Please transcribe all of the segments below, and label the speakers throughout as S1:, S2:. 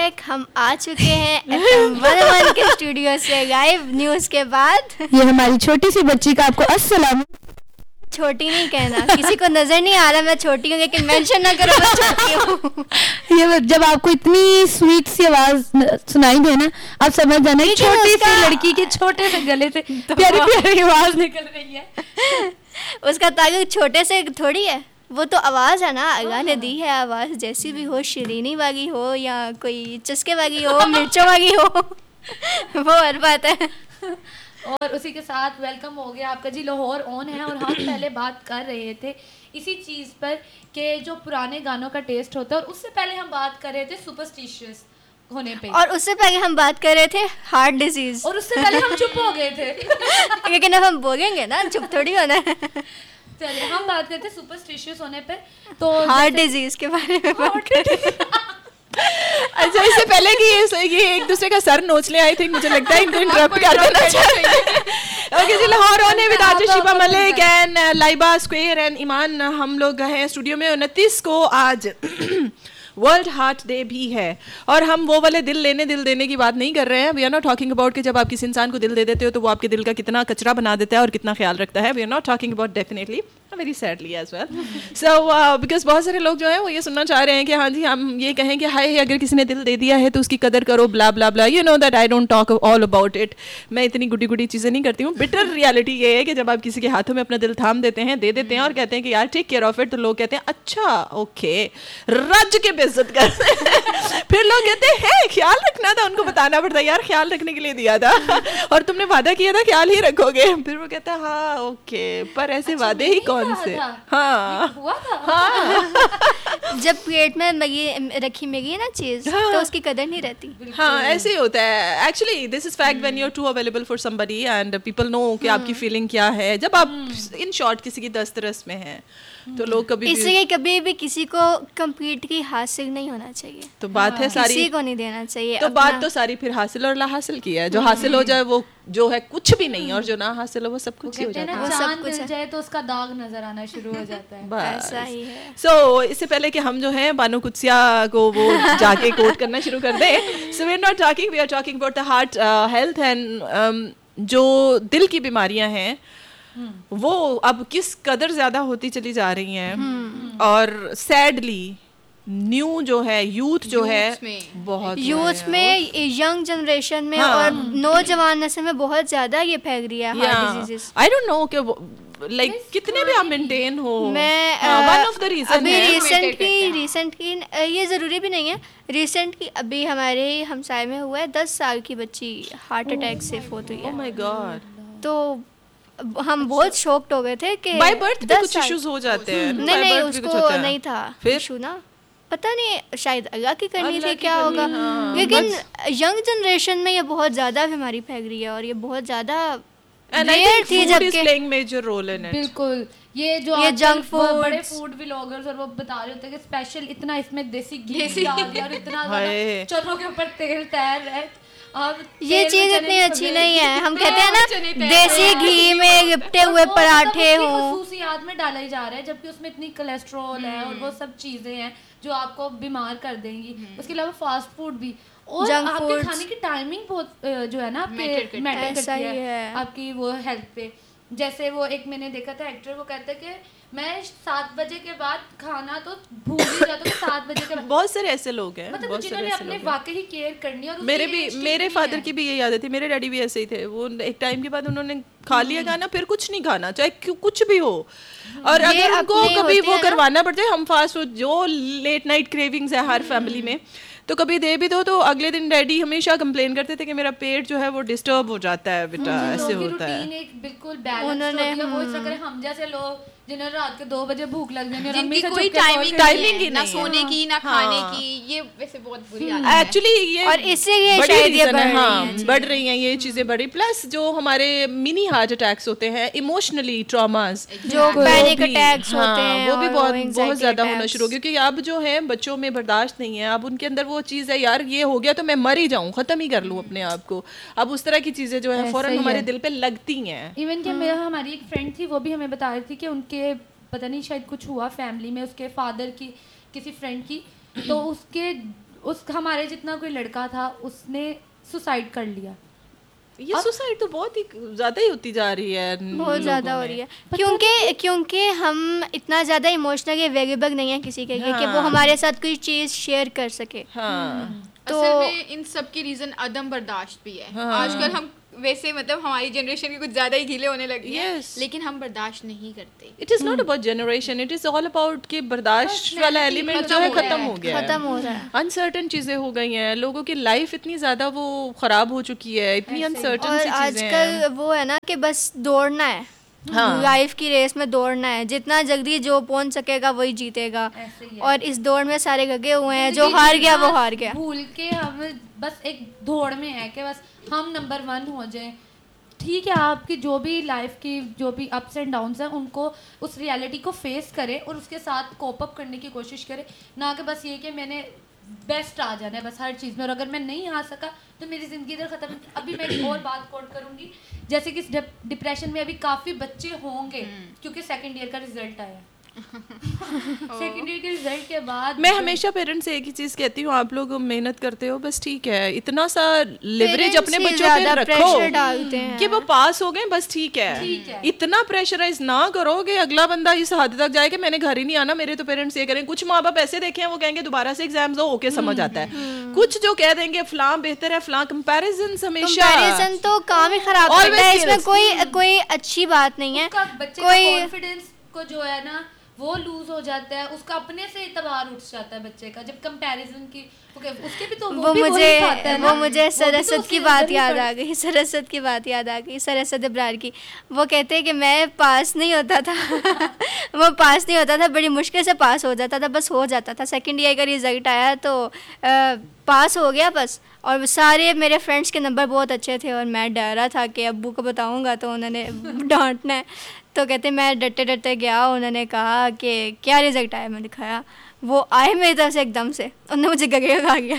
S1: Back. हम आ चुके हैं FM 101 के स्टूडियो से लाइव न्यूज़ के बाद।
S2: ये हमारी छोटी सी बच्ची का आपको अस्सलाम।
S1: छोटी नहीं कहना, किसी को नजर नहीं आ रहा मैं छोटी हूँ, लेकिन मेंशन ना करो मैं छोटी हूँ।
S2: ये जब आपको इतनी स्वीट सी आवाज सुनाई दे ना, आप समझ जाना कि छोटी सी लड़की के छोटे से गले से प्यारी प्यारी आवाज निकल रही है।
S1: उसका ताल्लुक छोटे से थोड़ी है, वो तो आवाज़ है ना, अल्लाह ने दी है आवाज़, जैसी भी हो, शीरीनी वाली हो या कोई चस्के वाली हो, मिर्चों वाली हो, वो हर बात है।
S3: और उसी के साथ वेलकम हो गया आपका जी। लाहौर ऑन है और हम पहले बात कर रहे थे इसी चीज़ पर कि जो पुराने गानों का टेस्ट होता है, और उससे पहले हम बात कर रहे थे सुपरस्टिशियस होने पे,
S1: और उससे पहले हम बात कर रहे थे हार्ट डिजीज,
S3: और उससे पहले हम चुप हो गए थे।
S1: लेकिन अब हम बोलेंगे ना, चुप थोड़ी होना है।
S3: चलिए हम बात करते हैं सुपरस्टिशियस होने पे, तो
S1: हार्ट डिजीज के बारे में बात करें।
S4: अच्छा, इससे पहले कि ये एक दूसरे का सर नोच ले, आई थिंक मुझे लगता है इनको इंटरप्ट कर देना चाहिए। ओके जी, लाहौर ऑन है with Atish, Shifa Malik and Laiba square and ईमान। हम लोग हैं स्टूडियो में 29 को। आज वर्ल्ड हार्ट डे भी है, और हम वो वाले दिल देने की बात नहीं कर रहे हैं। We are not talking about कि जब आप किसी इंसान को दिल दे देते हो तो वो आपके दिल का कितना कचरा बना देता है और कितना ख्याल रखता है। We are not talking about, definitely very sadly as well. So because बहुत सारे लोग जो हैं वो ये सुनना चाह रहे हैं कि हाँ जी, हम ये कहें कि हाय अगर किसी ने दिल दे दिया है तो उसकी कदर करो, ब्ला ब्ला ब्ला। You know that I don't talk all about it. मैं इतनी गुडी चीज़ें नहीं करती हूँ। बिटर रियलिटी ये है कि जब आप किसी के हाथों में अपना दिल थाम देते हैं, दे देते हैं और कहते हैं कि यार टेक केयर ऑफ इट, तो लोग कहते हैं अच्छा ओके, रज के बेइज्जत करते हैं। फिर लोग कहते हैं ख्याल रखना था, उनको बताना पड़ता है यार ख्याल रखने के लिए दिया था और तुमने वादा किया था ख्याल ही रखोगे। फिर वो कहता है हाँ ओके, पर ऐसे वादे ही कौन से। हाँ
S3: हुआ था।
S4: हाँ
S1: जब प्लेट में मैगी रखी मैगी ना चीज, तो उसकी कदर नहीं रहती।
S4: हाँ ऐसे ही होता है। Actually this is fact when you are to available for somebody and people know कि आपकी फीलिंग क्या है। जब आप इन शॉर्ट किसी की दस्तरस में हैं तो लोग कभी
S1: इसलिए कभी भी किसी को कंप्लीटली हासिल नहीं होना चाहिए।
S4: तो बात है सारी,
S1: किसी को नहीं देना चाहिए
S4: तो बात तो सारी फिर हासिल और ला हासिल की है। जो हासिल हो जाए वो जो है कुछ भी नहीं, और जो ना हासिल हो वो सब कुछ ही हो जाता है।
S3: वो सब कुछ जाए तो उसका दाग नजर आना शुरू हो जाता है।
S1: ऐसा ही है।
S4: सो इससे पहले कि हम जो है बानो कुत्सिया को वो जाके कोट करना शुरू कर दें, so we are not talking, we are talking about the heart health and जो दिल की बीमारियां हैं वो अब किस कदर ज्यादा होती चली जा रही हैं। और सैडली न्यू जो है यूथ जो है बहुत
S1: यूथ में, यंग जनरेशन में और नौजवान नस्ल में बहुत ज्यादा ये फैल रही है heart diseases.
S4: I don't know कि लाइक कितने भी आप मेंटेन हो,
S1: मैं
S4: वन ऑफ द रीजन
S1: अभी रिसेंटली ये ज़रूरी भी नहीं है, रिसेंटली अभी हमारे हमसाये में हुआ है 10 साल की बच्ची हार्ट अटैक से फौत हुई है।
S4: Oh my God.
S1: तो हम बहुत शॉक्ड हो गए थे कि
S4: बाय बर्थ भी कुछ इश्यूज हो जाते हैं।
S1: नहीं उसको नहीं था इशू ना, पता नहीं शायद अल्लाह की करनी थी क्या होगा, लेकिन यंग जनरेशन में ये बहुत ज़्यादा बीमारी फैल रही है और ये बहुत ज़्यादा थी जबकि
S4: मेजर रोल इन इट।
S3: बिल्कुल, ये जंक फूड, बड़े फूड व्लॉगर्स और वो बता रहे होते हैं कि स्पेशल इतना इसमें देसी घी डाल दिया और इतना ज़्यादा चनों के ऊपर तेल तैर रहा है।
S1: ये चीज इतनी अच्छी नहीं है। हम कहते हैं ना देसी घी में लिपटे हुए पराठे हो,
S3: खसूसियात में डाला ही जा रहा है, जबकि उसमें इतनी कोलेस्ट्रॉल है और वो सब चीजें हैं जो आपको बीमार कर देंगी। उसके अलावा फास्ट फूड भी, और आपके खाने की टाइमिंग बहुत जो है ना आपके मैटर करती है आपकी वो हेल्थ पे। जैसे वो एक मैंने देखा था एक्टर, वो कहता है कि मैं 7 बजे के बाद खाना तो भूल ही जाता हूँ। 7 बजे के बाद बहुत
S4: सारे ऐसे लोग हैं,
S3: मतलब जिन्होंने अपने वाकई केयर करनी है। और
S4: मेरे फादर की भी यही आदत थी, मेरे डैडी भी ऐसे ही थे। वो एक टाइम के बाद उन्होंने खा लिया खाना, फिर कुछ नहीं खाना चाहे कुछ भी हो। और अगर उनको कभी वो करवाना पड़ता है, हम फास्ट फूड जो लेट नाइट क्रेविंग्स है हर फैमिली में, तो कभी दे भी दो तो अगले दिन डैडी हमेशा कंप्लेन करते थे कि मेरा पेट जो है वो डिस्टर्ब हो जाता है बेटा, ऐसे होता है।
S3: बिल्कुल बैलेंस होती है। वो चक्कर हम जैसे लोग जिन्हें रात के 2 बजे भूख लग जाने,
S5: जिनकी कोई टाइमिंग ही ना सोने की ना खाने की, ये वैसे बहुत बुरी आदत है
S4: एक्चुअली। ये
S1: और इससे ये शायद ये
S4: बढ़ रही हैं ये चीजें बड़ी। प्लस जो हमारे मिनी हार्ट अटैक्स होते हैं, इमोशनली ट्रॉमास,
S1: जो पैनिक अटैक्स होते हैं,
S4: वो भी बहुत ज्यादा होना शुरू हो गया, क्योंकि अब जो है बच्चों में बर्दाश्त नहीं है। अब उनके अंदर वो चीज है यार ये हो गया तो मैं मर ही जाऊं, खत्म ही कर लूं अपने आप को। अब उस तरह की चीजें जो है फौरन हमारे दिल पे लगती हैं।
S3: इवन कि मेरा हमारी एक फ्रेंड थी, वो भी हमें बता रही थी कि उनके पता नहीं शायद कुछ हुआ फैमिली में, उसके फादर की किसी फ्रेंड की, तो उसके उस हमारे जितना कोई लड़का था उसने सुसाइड कर लिया।
S4: ये सुसाइड तो बहुत ही ज्यादा ही होती जा रही है,
S1: बहुत ज़्यादा हो रही है, क्योंकि हम इतना ज़्यादा इमोशनली अवेलेबल नहीं है किसी के लिए कि वो हमारे साथ कोई चीज़ शेयर कर सके।
S5: तो असल में इन सब की रीजन अदम बर्दाश्त भी है। आजकल हम वैसे मतलब हमारी जनरेशन के कुछ ज्यादा ही गीले होने लगे हैं, लेकिन हम बर्दाश्त नहीं करते।
S4: It is not about generation, it is all about कि बर्दाश्त वाला एलिमेंट जो है खत्म हो गया है। अनसर्टन चीजें हो गई हैं, लोगों की लाइफ इतनी ज्यादा वो खराब हो चुकी है, इतनी अनसर्टन सी चीजें हैं।
S1: आजकल वो है ना कि बस दौड़ना है, लाइफ की रेस में दौड़ना है, जितना जल्दी जो पहुंच सकेगा वही जीतेगा। और इस दौड़ में सारे लगे हुए हैं, जो हार गया वो हार गया।
S3: भूल के हम बस एक दौड़ में है कि बस हम नंबर 1 हो जाएं। ठीक है, आपकी जो भी लाइफ की जो भी अप्स एंड डाउन्स हैं उनको उस रियलिटी को फेस करें और उसके साथ कोप अप करने की कोशिश करें, ना कि बस ये कि मैंने बेस्ट आ जाना है बस हर चीज़ में, और अगर मैं नहीं आ सका तो मेरी ज़िंदगी इधर ख़त्म। अभी मैं एक और बात कोट करूँगी, जैसे कि डिप्रेशन में अभी काफ़ी बच्चे होंगे क्योंकि सेकेंड ईयर का रिजल्ट आया। सेकेंड ईयर के रिजल्ट के बाद
S4: मैं हमेशा पेरेंट्स से एक ही चीज कहती हूँ, आप लोग मेहनत करते हो बस ठीक है, इतना सा लिवरेज अपने बच्चों पे रखो कि वो पास हो गए बस ठीक है। इतना प्रेशराइज ना करो कि अगला बंदा इस हद तक जाए कि मैंने घर ही नहीं आना। मेरे तो पेरेंट्स ये करें, कुछ माँ बाप ऐसे देखे हैं वो कहेंगे दोबारा से एग्जाम्स दो, ओके समझ आता है। कुछ जो कह देंगे फलां बेहतर है फलां, कंपैरिजन हमेशा,
S1: कंपैरिजन तो काम ही खराब करता है, इसमें कोई अच्छी बात नहीं है।
S3: बच्चे का कॉन्फिडेंस को जो है ना वो लूज हो जाता है, उसका अपने से इतबार उठ जाता है बच्चे का जब कंपैरिजन की उसके भी तो
S1: वो मुझे सरसत की बात याद आ गई, सरसत इब्रार की। वो कहते हैं कि मैं पास नहीं होता था वो पास नहीं होता था, बड़ी मुश्किल से पास हो जाता था, बस हो जाता था। सेकंड ईयर का रिजल्ट आया तो पास हो गया बस, और सारे मेरे फ्रेंड्स के नंबर बहुत अच्छे थे और मैं डर रहा था कि अब्बू को बताऊंगा तो उन्होंने डांटना है। तो कहते मैं डरते डरते गया, उन्होंने कहा कि क्या रिजल्ट आया, मैंने दिखाया, वो आए मेरी तरफ से एकदम से, उन्होंने मुझे गगे लगा गया,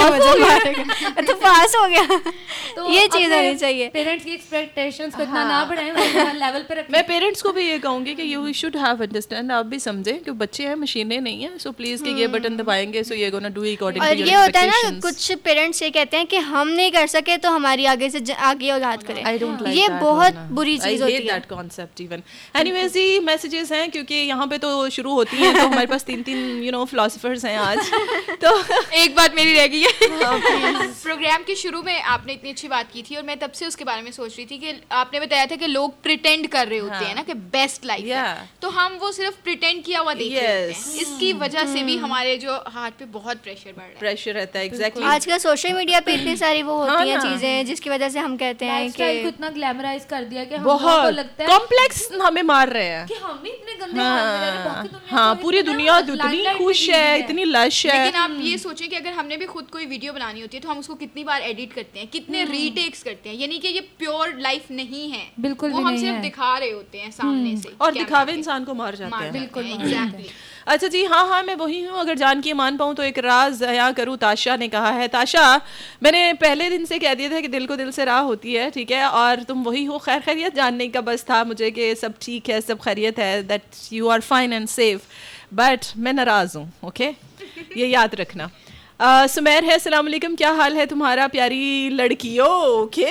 S1: तो पास हो गया। तो ये चीज़ होनी चाहिए,
S3: पेरेंट्स की एक्सपेक्टेशंस को इतना ना बढ़ाएं, लेवल पे रखें।
S4: मैं पेरेंट्स को भी ये कहूँगी कि यू शुड हैव अंडरस्टैंड, आप भी समझें कि बच्चे हैं, मशीनें नहीं है, सो प्लीज कि ये बटन दबाएंगे सो ये gonna do according to your expectations. और ये होता है ना, कुछ
S1: पेरेंट्स ये कहते हैं कि हम नहीं कर सके तो हमारी आगे औलाद करे, ये बहुत बुरी चीज़ होती है।
S4: That concept even. एनीवेज ये मैसेजेस हैं क्योंकि यहाँ पे तो शुरू होती हैं, तो हमारे पास 3 फिलोसोफर्स हैं आज। तो
S5: एक बात मेरी रह गई है प्रोग्राम के शुरू में आपने इतनी अच्छी बात की थी और मैं तब से उसके बारे में सोच रही थी कि आपने बताया था कि लोग प्रिटेंड कर रहे होते हैं ना कि बेस्ट लाइफ है, तो हम वो सिर्फ प्रिटेंड किया हुआ देख रहे होते हैं। इसकी वजह से भी हमारे जो हार्ट पे बहुत प्रेशर बढ़ रहा है,
S4: प्रेशर रहता है। एग्जैक्टली,
S1: आजकल सोशल मीडिया पे इतनी सारी वो होती हैं चीजें जिसकी वजह से हम कहते हैं कि
S3: इतना ग्लैमराइज कर दिया कि
S4: बहुत लगता है कॉम्प्लेक्स हमें मार रहे हैं
S3: कि हम भी इतने गंदे हाल में,
S4: हाँ पूरी दुनिया इतनी खुश है, इतनी लश है।
S5: लेकिन आप ये सोचें कि अगर हमने भी खुद कोई वीडियो बनानी होती है तो हम उसको कितनी बार एडिट करते हैं, कितने रीटेक्स करते हैं, यानी कि ये प्योर लाइफ नहीं है,
S3: बिल्कुल
S5: वो हम सिर्फ दिखा रहे होते हैं सामने से,
S4: और दिखावे इंसान को मार जाते हैं।
S5: बिल्कुल, एग्जैक्टली।
S4: अच्छा जी, हाँ मैं वही हूँ, अगर जान की मान पाऊँ तो एक राज यहाँ करूँ। ताशा ने कहा है, ताशा मैंने पहले दिन से कह दिया था कि दिल को दिल से राह होती है, ठीक है, और तुम वही हो। खैरियत जानने का बस था मुझे कि सब ठीक है, सब खैरियत है, that you are fine and safe, but मैं नाराज़ हूँ, ओके, ये याद रखना। सुमेर है, अस्सलाम वालेकुम, क्या हाल है तुम्हारा प्यारी लड़कियों? ओके,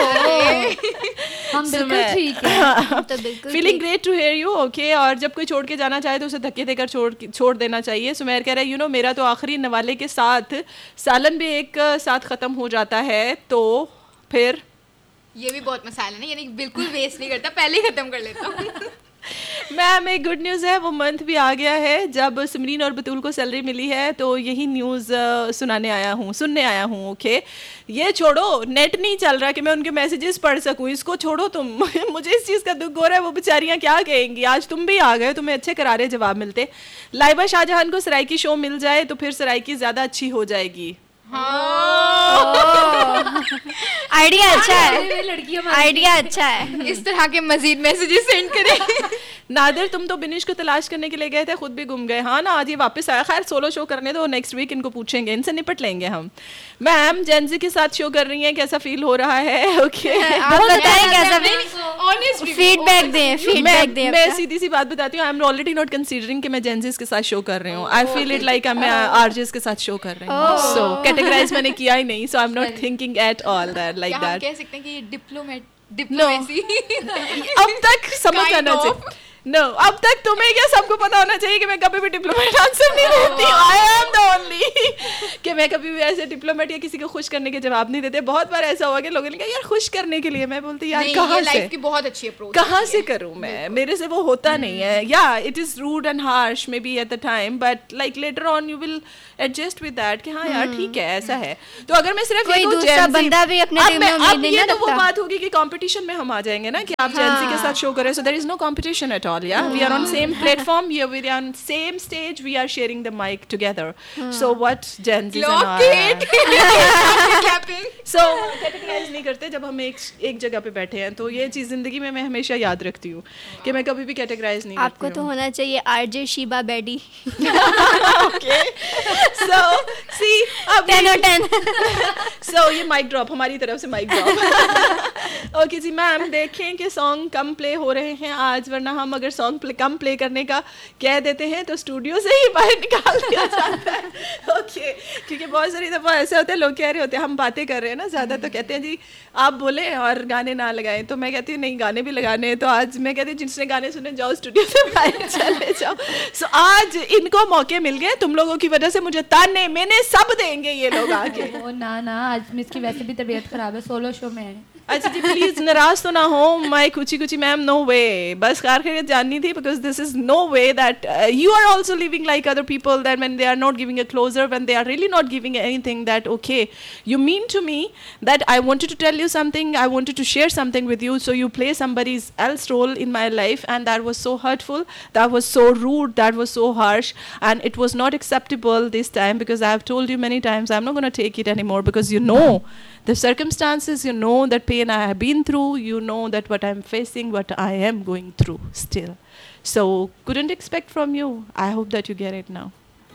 S3: हम बिल्कुल ठीक हैं,
S1: तो बिल्कुल
S4: feeling great to here you. Okay, और जब कोई छोड़ के जाना चाहे तो उसे धक्के देकर छोड़ देना चाहिए। सुमेर कह रहा है, यू नो मेरा तो आखिरी नवाले के साथ सालन भी एक साथ ख़त्म हो जाता है, तो फिर
S5: ये भी बहुत मसाला है ना, यानी बिल्कुल वेस्ट नहीं करता, पहले ही ख़त्म कर लेता हूँ।
S4: मैम एक गुड न्यूज़ है, वो मंथ भी आ गया है जब सिमरीन और बतूल को सैलरी मिली है, तो यही न्यूज़ सुनने आया हूँ। ओके, ये छोड़ो, नेट नहीं चल रहा कि मैं उनके मैसेजेस पढ़ सकूँ, इसको छोड़ो तुम। मुझे इस चीज़ का दुख हो रहा है, वो बेचारियाँ क्या कहेंगी। आज तुम भी आ गए, तुम्हें अच्छे करारे जवाब मिलते। लाइबा शाहजहान को सराइकी शो मिल जाए तो फिर सराइकी ज़्यादा अच्छी हो जाएगी।
S1: आइडिया अच्छा है, आइडिया अच्छा है,
S5: इस तरह के मजीद मैसेजेस सेंड करें।
S4: नादिर तुम तो बिनिश को तलाश करने के लिए गए थे, खुद भी गुम गए। हाँ ना, आज ये वापस आया। खैर सोलो शो करने दो, नेक्स्ट वीक इनको पूछेंगे, इनसे निपट लेंगे हम। मैम जेंजी के साथ शो कर रही हैं, कैसा फील हो रहा है? ओके
S1: आप बताएं कैसा फीडबैक दें।
S4: मैं सीधी सी बात बताती हूँ, I am already not considering कि मैं जेंजीज के साथ शो कर रही हूँ। आई फील इट लाइक मैं आरजेस के साथ शो कर रही हूँ। सो कैटेगराइज मैंने किया ही नहीं, सो I am not thinking at all that like that.
S5: कह सकते हैं कि डिप्लोमेसी
S4: अब तक समझ आना चाहिए। No, अब तक तुम्हें क्या सबको पता होना चाहिए कि मैं कभी भी डिप्लोमेट आंसर नहीं देती हूँ। I am the only कि मैं कभी भी ऐसे डिप्लोमेट या किसी को खुश करने के जवाब नहीं देते। बहुत बार ऐसा हुआ कि लोगों ने कहा यार खुश करने के लिए, मैं बोलती यार कहाँ से,
S5: लाइफ की बहुत अच्छी अप्रोच,
S4: कहाँ से करूँ मैं, मेरे से वो होता नहीं है। या it is rude and harsh may be at the time, but like later on you will adjust with that कि हाँ यार ठीक है ऐसा है। तो अगर मैं सिर्फ
S1: कोई दूसरा बंदा भी अपने टीम में उम्मीद नहीं
S4: रखता, तो वो बात होगी कि कंपटीशन में हम आ जाएंगे ना कि आप जेंजी के साथ शो करें। So there is no competition at all. या we are on same platform, we are on same stage, we are sharing the mic together. So what Gen Z so categorize नहीं करते जब हम एक जगह पे बैठे हैं। तो ये चीज जिंदगी में मैं हमेशा याद रखती हूँ कि मैं कभी भी कैटेगराइज नहीं करती।
S1: आपको तो होना चाहिए आरजे शीबा बेडी।
S4: Okay, so see अब
S1: 10 और 10
S4: so ये माइक ड्रॉप हमारी तरफ से माइक ड्रॉप। ओके जी मैम, देखें कि सॉन्ग कम प्ले हो रहे हैं आज, वरना हम अगर सॉन्ग कम प्ले करने का कह देते हैं तो स्टूडियो से ही बाहर निकाल दिया जाता है। ओके, क्योंकि बहुत सारी दफ़ा ऐसे होते हैं, लोग कह रहे होते हैं हम बातें कर रहे हैं ना ज़्यादा, तो कहते हैं जी आप बोले और गाने ना लगाएं। तो मैं कहती हूँ नहीं, गाने भी लगाने हैं। तो आज मैं कहती हूँ जिसने गाने सुने जाओ स्टूडियो से बाहर चले जाओ। सो आज इनको मौके मिल गए, तुम लोगों की वजह से मुझे ताने मैंने सब देंगे ये लोग आगे।
S3: ना आज मिस की वैसे भी तबीयत खराब है, सोलो शो में है।
S4: अच्छा जी प्लीज नाराज तो ना हो my Kuchi Kuchi ma'am, no वे, बस खैरियत जाननी थी because this is no way that you are also living like other people, that when they are not giving a closure, when they are really not giving anything, that okay you mean to me that I wanted to tell you something, I wanted to share something with you, so you play somebody else role in my life, and that was so hurtful, that was so rude, that was so harsh, and it was not acceptable this time because I have told you many times I'm not going to take it anymore because you know the circumstances, you know that pain I have been through, you know that what I'm facing, what I am going through still. So couldn't expect from you. I hope that you get it now.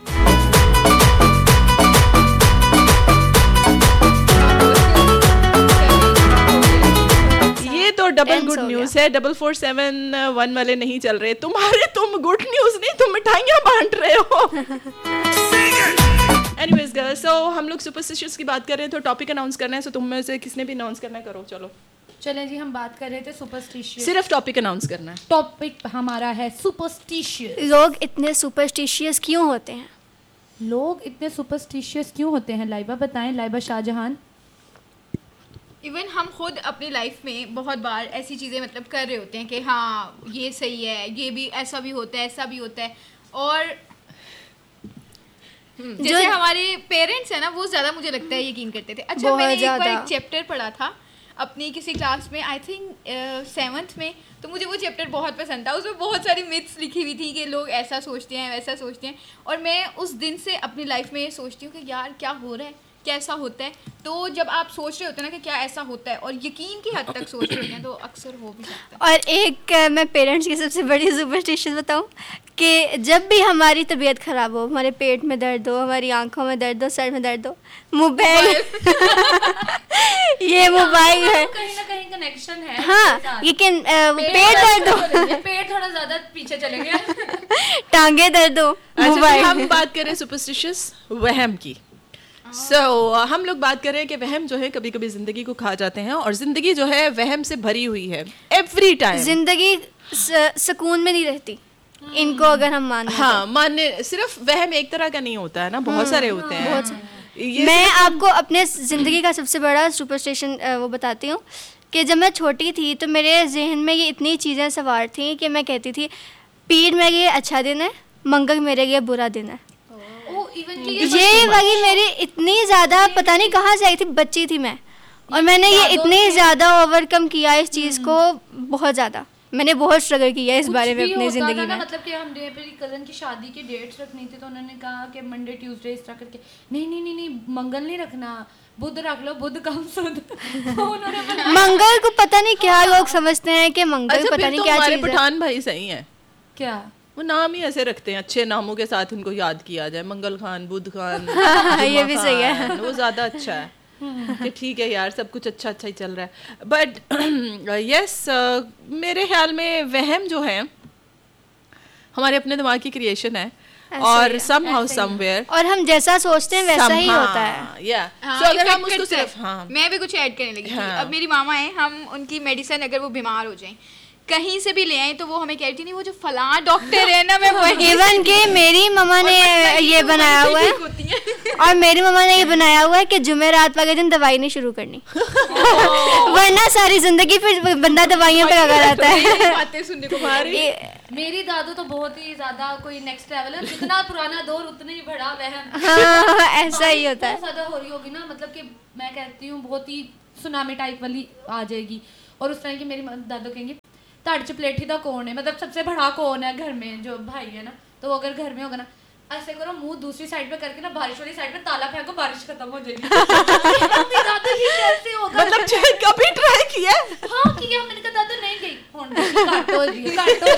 S4: ये तो double good news है, 4471 वाले नहीं चल रहे तुम्हारे, तुम good news नहीं, तुम मिठाइयाँ बांट रहे हो। Anyways girls, so हम लोग सुपरस्टिशियस की बात कर रहे हैं, तो टॉपिक अनाउंस करना है। सो तुम में से किसने भी अनाउंस करना है, करो चलो।
S3: चलें जी, हम बात कर रहे थे सुपरस्टिशियस,
S4: सिर्फ टॉपिक अनाउंस करना है।
S3: टॉपिक हमारा है सुपरस्टिशियस।
S1: लोग इतने सुपरस्टिशियस क्यों होते हैं?
S3: लोग इतने सुपरस्टिशियस क्यों होते हैं? लाइबा बताएं, लाइबा शाहजहान।
S5: इवन हम खुद अपनी लाइफ में बहुत बार ऐसी चीज़ें मतलब कर रहे होते हैं कि हाँ ये सही है, ये भी ऐसा भी होता है, ऐसा भी होता है। और जैसे हमारे पेरेंट्स है ना, वो ज़्यादा मुझे लगता है यकीन करते थे। अच्छा मैंने एक बार एक चैप्टर पढ़ा था अपनी किसी क्लास में, आई थिंक 7th में, तो मुझे वो चैप्टर बहुत पसंद था। उसमें बहुत सारी मिथ्स लिखी हुई थी कि लोग ऐसा सोचते हैं वैसा सोचते हैं, और मैं उस दिन से अपनी लाइफ में ये सोचती हूँ कि यार क्या हो रहा है, कैसा होता है। तो जब आप सोच रहे होते हैं ना कि क्या ऐसा होता है और यकीन की हद तक सोच रहे होते हैं, तो अक्सर हो भी सकता है।
S1: और एक मैं पेरेंट्स की सबसे बड़ी सुपरस्टिशन बताऊं कि जब भी हमारी तबीयत ख़राब हो, हमारे पेट में दर्द हो, हमारी आंखों में दर्द हो, सर में दर्द हो, मोबाइल ये मोबाइल है,
S3: कहीं ना कहीं कनेक्शन है।
S1: हाँ, लेकिन पेट दर्द हो,
S3: पेट थोड़ा ज़्यादा पीछे चले गए,
S1: टांगे दर्द हो, मोबाइल।
S4: हम बात करें सुपरस्टिशियस वहम की। हम लोग बात कर रहे हैं कि वहम जो है कभी कभी जिंदगी को खा जाते हैं, और जिंदगी जो है वहम से भरी हुई है एवरी टाइम। जिंदगी
S1: सुकून में नहीं रहती इनको अगर हम माने।
S4: हाँ, मानने सिर्फ वहम एक तरह का नहीं होता है ना, बहुत सारे होते हैं।
S1: मैं आपको अपने ज़िंदगी का सबसे बड़ा सुपरस्टिशन वो बताती हूँ कि जब मैं छोटी थी तो मेरे जहन में ये इतनी चीज़ें सवार थी कि मैं कहती थी पीर मेरे लिए अच्छा दिन है, मंगल मेरे लिए बुरा दिन है। ये वाली मेरी इतनी ज़्यादा पता नहीं कहाँ से आई थी, बच्ची थी मैं, और मैंने ये इतनी ज़्यादा ओवरकम किया इस चीज़ को, बहुत ज़्यादा मैंने बहुत स्ट्रगल किया इस बारे में अपनी ज़िंदगी में।
S3: मतलब कि हमने मेरी कज़न की शादी की डेट्स रखनी थी, तो उन्होंने कहा कि मंडे ट्यूसडे इस तरह करके, नहीं मंगल नहीं रखना, बुध रख लो, बुध कम सुध।
S1: मंगल को पता नहीं क्या लोग समझते हैं कि मंगल पता नहीं क्या चीज़ है।
S4: पठान भाई सही है,
S3: क्या
S4: वो नाम ही ऐसे रखते हैं, अच्छे नामों के साथ उनको याद किया जाए, मंगल खान, बुध खान,
S1: ये भी सही है,
S4: वो ज्यादा अच्छा है कि ठीक है यार सब कुछ अच्छा अच्छा ही चल रहा है. बट यस मेरे ख्याल में वहम जो है हमारे अपने दिमाग की क्रिएशन है और somehow somewhere
S1: और हम जैसा सोचते हैं वैसा ही होता है.
S4: या
S5: तो अगर हम उसको सिर्फ मैं भी कुछ ऐड करने लगी. अब मेरी मामा है, हम उनकी मेडिसिन अगर वो बीमार हो जाएं कहीं से भी ले आए तो वो हमें कहती नहीं वो जो फलां डॉक्टर है ना, मैं वही.
S1: इवन के मेरी मम्मा ने ये बनाया हुआ है और मेरी मम्मा ने ये बनाया हुआ है कि जुमेरात वाले दिन दवाई नहीं शुरू करनी वरना सारी जिंदगी फिर बंदा दवाइयों पे लगा रहता है.
S5: बातें सुनने को
S3: मेरी दादू तो बहुत ही ज्यादा कोई नेक्स्ट लेवल है, जितना पुराना दौर उतना ही बड़ा वहम.
S1: ऐसा ही होता है.
S3: ज्यादा हो रही होगी ना, मतलब कि मैं कहती हूँ बहुत ही सुनामी टाइप वाली आ जाएगी और उस तरह की मेरी दादू कहेंगे ताड़ चपलेठी दा कौन है, मतलब सबसे बड़ा कौन है घर में, जो भाई है ना, तो वो अगर घर में होगा ना ऐसे करो मुंह दूसरी साइड पे करके ना बारिश वाली साइड पे ताला फेंको, बारिश खत्म हो जाएगी. दादू ही कैसे होगा, मतलब
S4: कभी ट्राई किया?
S3: हाँ किया मैंने कहा दादू नहीं गई फोन काट हो रही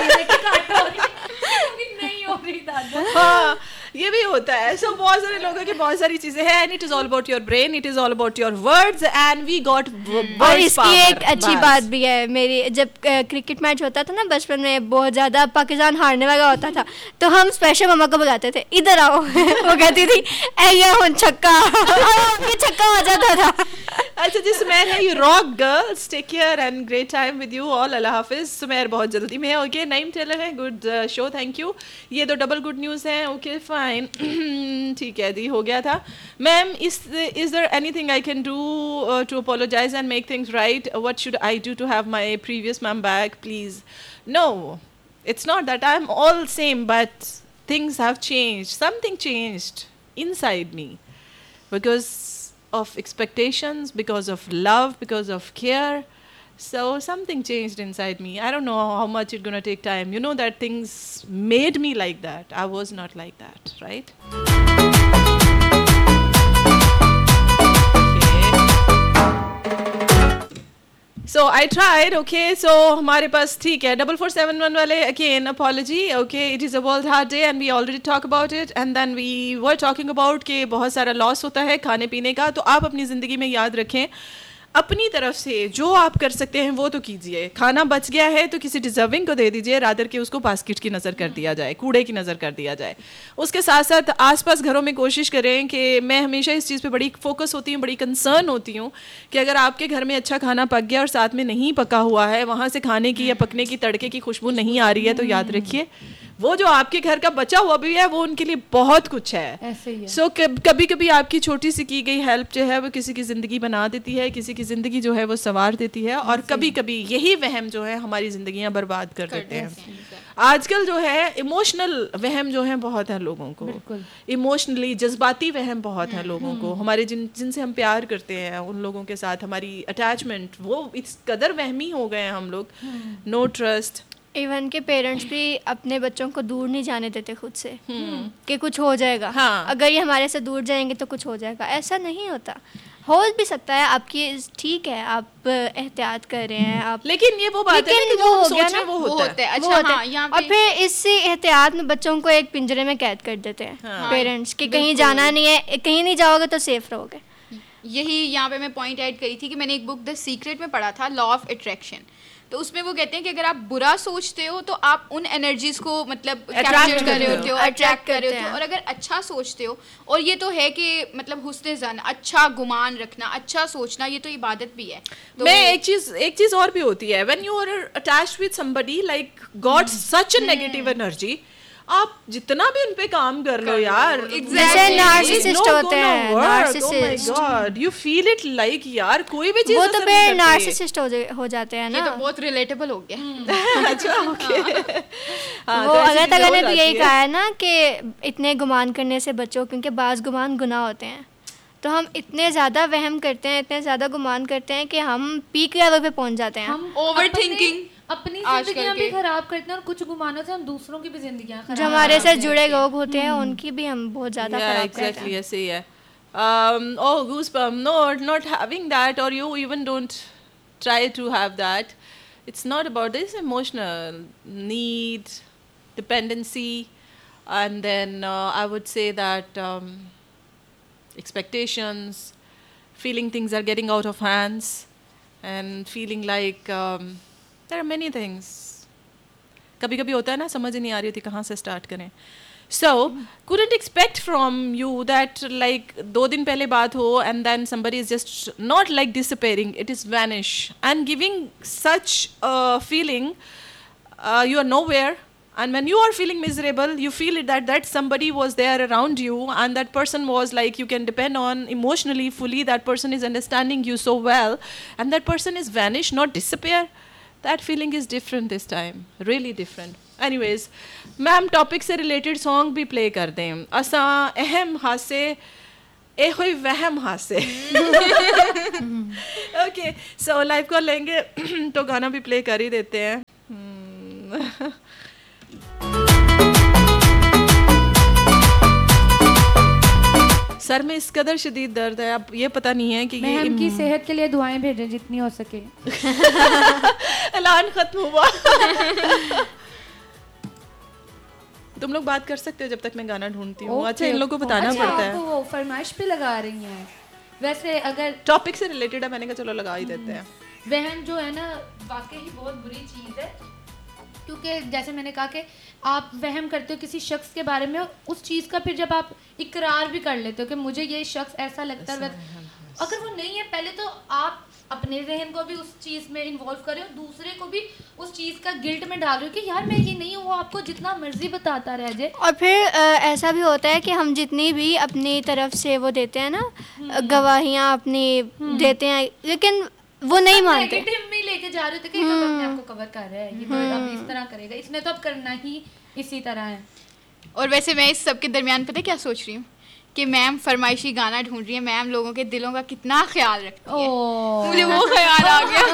S3: नहीं हो रही दादू.
S4: हाँ ये भी होता है. सो बहुत सारे लोगों की बहुत सारी चीजें हैं and it is all about your brain, it is all about your words and we got.
S1: और इसकी एक अच्छी बात भी है, मेरी जब क्रिकेट मैच होता था ना बचपन में, बहुत ज्यादा पाकिस्तान हारने वाला होता था तो हम स्पेशल मम्मा को बुलाते थे इधर आओ वो कहती थी ये हो छक्का और छक्का हो जाता था.
S4: अच्छा जी सुमैर है, you rock girls, take care and great time with you all. अल्लाह हाफिज. सुमैर बहुत जल्दी में है. ओके नईम टेलर है, गुड शो, थैंक यू. ये तो डबल गुड न्यूज़ है. ओके फाइन ठीक है जी, हो गया था. Ma'am is there anything I can do to apologise and make things right? What should I do to have my previous ma'am back please? No, it's not that I'm all same, but things have changed. Something changed inside me because of expectations, because of love, because of care. So something changed inside me. I don't know how much it's gonna take time. You know that things made me like that. I was not like that, right? So I tried, okay, so हमारे पास ठीक है 4471 वाले again apology, okay, it is a World Heart Day and we already talk about it and then we were talking about कि बहुत सारा loss होता है खाने पीने का. तो आप अपनी ज़िंदगी में याद रखें अपनी तरफ से जो आप कर सकते हैं वो तो कीजिए. खाना बच गया है तो किसी डिजर्विंग को दे दीजिए, रादर कि उसको बास्केट की नज़र कर दिया जाए, कूड़े की नज़र कर दिया जाए. उसके साथ साथ आसपास घरों में कोशिश करें कि मैं हमेशा इस चीज़ पे बड़ी फोकस होती हूँ, बड़ी कंसर्न होती हूँ कि अगर आपके घर में अच्छा खाना पक गया और साथ में नहीं पका हुआ है, वहाँ से खाने की या पकने की तड़के की खुशबू नहीं आ रही है, तो याद रखिए वो जो आपके घर का बचा हुआ भी है वो उनके लिए बहुत कुछ है. सो कभी कभी आपकी छोटी सी की गई हेल्प जो है वो किसी की ज़िंदगी बना देती है, किसी की ज़िंदगी जो है वो संवार देती है. और कभी कभी यही वहम जो है हमारी ज़िंदगियां बर्बाद कर देते हैं. आजकल जो है इमोशनल वहम जो है बहुत है लोगों को, इमोशनली जज्बाती वहम बहुत है लोगों को. हमारे जिनसे हम प्यार करते हैं उन लोगों के साथ हमारी अटैचमेंट वो इस कदर वहमी हो गए हैं हम लोग. No trust.
S1: इवन के पेरेंट्स भी अपने बच्चों को दूर नहीं जाने देते खुद से कि कुछ हो जाएगा. हाँ. अगर ये हमारे से दूर जाएंगे तो कुछ हो जाएगा. ऐसा नहीं होता. हो भी सकता है आपकी ठीक है, आप एहतियात कर रहे हैं आप,
S4: लेकिन ये वो बात है कि जो सोच रहे हैं वो होता है.
S5: अच्छा हाँ, यहाँ
S1: और फिर इसी एहतियात में बच्चों को एक पिंजरे में कैद कर देते हैं पेरेंट्स कि कहीं जाना नहीं है, कहीं नहीं जाओगे तो सेफ रहोगे.
S5: यही यहाँ पे मैं पॉइंट ऐड करी थी कि मैंने एक बुक द सीक्रेट में पढ़ा था, लॉ ऑफ अट्रैक्शन. तो उसमें वो कहते हैं कि अगर आप बुरा सोचते हो तो आप उन एनर्जीज को मतलब कैप्चर कर रहे होते हो, अट्रैक्ट कर रहे होते हो. और अगर अच्छा सोचते हो, और ये तो है कि मतलब हुस्न ज़न, अच्छा गुमान रखना, अच्छा सोचना, ये तो इबादत भी है. तो
S4: मैं एक चीज और भी होती है, when you are attached with somebody like got such a negative energy, आप जितना भी उन पे काम कर लो यार,
S1: जैसे नार्सिसिस्ट होते हैं, narcissist,
S4: oh my God, you feel it like यार कोई भी चीज
S1: वो तो फिर नार्सिसिस्ट हो जाते हैं ना.
S5: ये तो बहुत रिलेटेबल हो गया.
S4: अच्छा ओके.
S1: वो अल्लाह ताला ने भी यही कहा है ना कि इतने गुमान करने से बचो, क्योंकि बाज़ गुमान गुनाह होते हैं. तो हम इतने ज़्यादा वहम करते हैं, इतने ज़्यादा गुमान करते हैं कि हम पीक लेवल पे पहुंच जाते हैं.
S5: हम ओवरथिंकिंग
S3: अपनी जिंदगियां भी खराब करते हैं और कुछ गुमानों से हम दूसरों की भी जिंदगियां खराब,
S1: जो हमारे साथ जुड़े लोग होते हैं उनकी भी हम बहुत ज़्यादा खराब करते हैं.
S4: ऐसे ही है. Oh goosebump, no, not having that, or you even don't try to have that. It's not about this emotional need. dependency, and then I would say that expectations, feeling things are getting out of hands, and feeling like there are many things. कभी कभी होता है ना, समझ नहीं आ रही होती कहाँ से start करें. So couldn't expect from you that like 2 दिन पहले बात हो and then somebody is just not like disappearing, it is vanish and giving such a feeling you are nowhere. And when you are feeling miserable, you feel it that somebody was there around you, and that person was like you can depend on emotionally fully. That person is understanding you so well, and that person is vanished, not disappear. That feeling is different this time, really different. Anyways, ma'am topic से related song भी play कर दें. असा अहम हासे ए होई वहम हासे. Okay, सो live call लेंगे तो गाना भी प्ले कर ही देते हैं. सर में इस कदर शदीद दर्द है, अब ये पता नहीं है कि ये
S3: इनकी सेहत के लिए दुआएं भेजें जितनी हो सके.
S4: ऐलान खत्म हुआ. तुम लोग बात कर सकते हो जब तक मैं गाना ढूंढती हूँ. अच्छा, इन लोगों को बताना पड़ता है.
S3: वो फरमाइश पे लगा रही हैं. वैसे अगर
S4: टॉपिक से रिलेटेड है, मैंने कहा चलो लगा ही देते हैं.
S3: वहम जो है ना वाकई ही बहुत बुरी चीज़ है, क्योंकि जैसे मैंने कहा कि आप वहम करते हो किसी शख्स के बारे में, उस चीज़ का फिर जब आप इकरार भी कर लेते हो कि मुझे ये शख्स ऐसा लगता है, अगर वो नहीं है पहले तो आप अपने जहन को भी उस चीज़ में इन्वॉल्व करें और दूसरे को भी उस चीज़ का गिल्ट में डाल रहे हो कि यार मैं ये नहीं हूँ. वो आपको जितना मर्जी बताता रह जाए.
S1: और फिर ऐसा भी होता है कि हम जितनी भी अपनी तरफ से वो देते हैं ना, गवाहियाँ अपनी देते हैं, लेकिन वो नहीं मानते.
S3: नेगेटिव में लेके जा रहे थे कि तो अपने आप को कवर कर रहा है, ये तो अब इस तरह करेगा, इसने तो अब करना ही इसी तरह है.
S5: और वैसे मैं इस सब के दरमियान पता क्या सोच रही हूँ कि मैम फरमाइशी गाना ढूंढ रही है, मैम लोगों के दिलों का कितना ख्याल रखती है. मुझे वो ख्याल आ गया.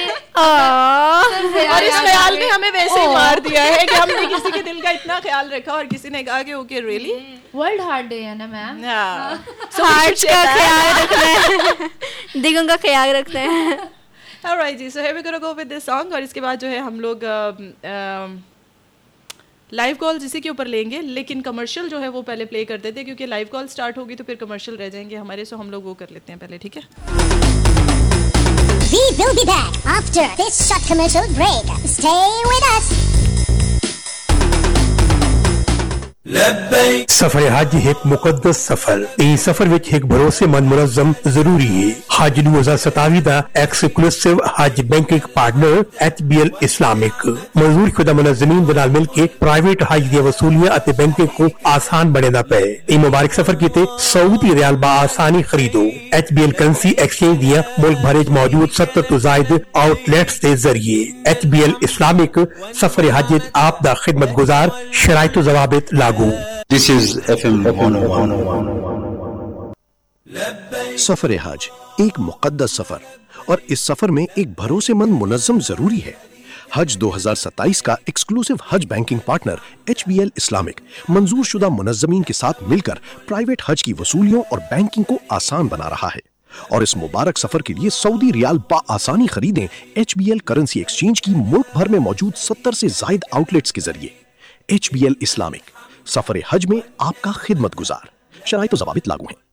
S4: और इस ख्याल ने हमें वैसे ही मार दिया है कि हमने किसी के दिल का इतना ख्याल रखा और किसी ने कहा कि okay really
S3: world heart day है ना मैम.
S1: हार्ट का ख्याल रखना है, दिलों का ख्याल रखना है.
S4: Alright ji, so here we gonna go with this song. और इसके बाद जो है हम लोग लाइव कॉल इसी के ऊपर लेंगे, लेकिन कमर्शियल जो है वो पहले प्ले कर देते हैं क्योंकि लाइव कॉल स्टार्ट होगी तो फिर कमर्शियल रह जाएंगे हमारे. सो हम लोग वो कर लेते हैं पहले, ठीक है.
S6: We will be back after this short commercial break. Stay with us.
S7: सफर हज एक मुकद्दस सफर. इस सफर विच एक भरोसेमंद मुनज़्ज़म जरूरी है. हज 2027 दा एक्सक्लूसिव हज बैंकिंग पार्टनर HBL इस्लामिक मंजूर शुदा मुनज़्ज़मीन दे नाल मिल के प्राइवेट हज दी वसूलियां अते बैंकिंग को आसान बनेदा पे. ई मुबारक सफर कीते सऊदी रियाल बा आसानी खरीदो. HBL करेंसी एक्सचेंज दिया मुल्क भर में मौजूद 70 तो ज़ायद आउटलेट्स के जरिए. HBL इस्लामिक सफर हज आप दा खिदमत गुजार, शराइत ज़वाबित लागू.
S8: This is FM 101.
S9: सफर हज एक मुकद्दस सफर और इस सफर में एक भरोसेमंद मुनज़्ज़म जरूरी है. हज 2027 का एक्सक्लूसिव हज बैंकिंग पार्टनर HBL इस्लामिक मंजूर शुदा मुनज़्ज़मीन के साथ मिलकर प्राइवेट हज की वसूलियों और बैंकिंग को आसान बना रहा है. और इस मुबारक सफर के लिए सऊदी रियाल आसानी खरीदें HBL करेंसी एक्सचेंज की मुल्क भर में मौजूद 70 से ज़ायद आउटलेट्स के जरिए. HBL इस्लामिक सफर हज में आपका खिदमत गुजार, शराइत तो ज़वाबित लागू हैं.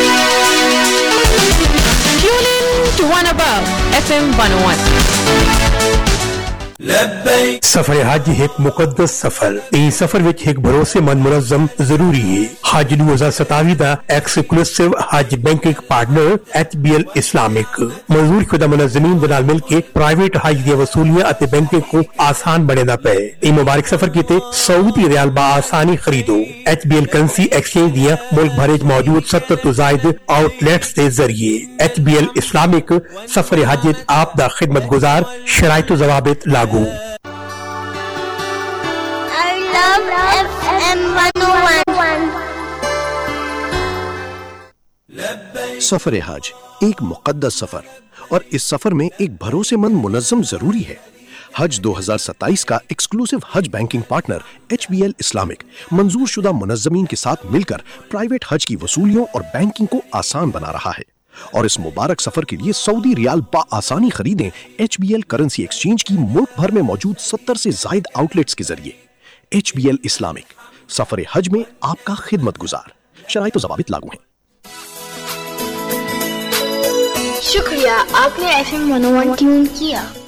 S10: Tune in to One Above FM 101.
S7: सफर हज एक मुकद्दस सफर. इस सफर विच एक भरोसेमंद मुनज़्ज़म जरूरी है. हज 2027 दा एक्सक्लूसिव हज बैंकिंग पार्टनर HBL इस्लामिक मंजूर शुदा मुनज़्ज़मीन दे नाल मिल के प्राइवेट हज दी वसूलियां अते बैंकिंग को आसान बनेदा पे. ई मुबारक सफर कीते सऊदी रियाल बा आसानी खरीदो. HBL करेंसी एक्सचेंज दिया मुल्क भर में मौजूद 70 तो ज़ायद आउटलेट्स के जरिए. HBL इस्लामिक सफर हज आप दा खिदमत गुजार, शराइत तो ज़वाबित लागू.
S6: I love FM 101.
S9: सफर हज एक मुकद्दस सफर और इस सफर में एक भरोसेमंद मुनज़्ज़म जरूरी है. हज 2027 का एक्सक्लूसिव हज बैंकिंग पार्टनर HBL इस्लामिक मंजूर शुदा मुनज़्ज़मीन के साथ मिलकर प्राइवेट हज की वसूलियों और बैंकिंग को आसान बना रहा है. और इस मुबारक सफर के लिए सऊदी रियाल आसानी खरीदें HBL करेंसी एक्सचेंज की मुल्क भर में मौजूद 70 से ज़ायद आउटलेट्स के जरिए. HBL इस्लामिक, सफर हज में आपका खिदमत गुजार। शराइत व ज़वाबित लागू हैं।
S11: शुक्रिया, आपने FM 101 ट्यून किया।